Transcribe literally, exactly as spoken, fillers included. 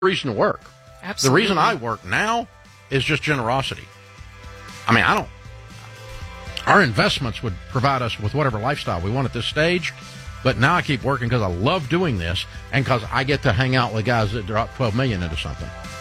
reason to work. Absolutely. The reason I work now is just generosity. I mean, I don't. Our investments would provide us with whatever lifestyle we want at this stage, but now I keep working because I love doing this and because I get to hang out with guys that drop twelve million dollars into something.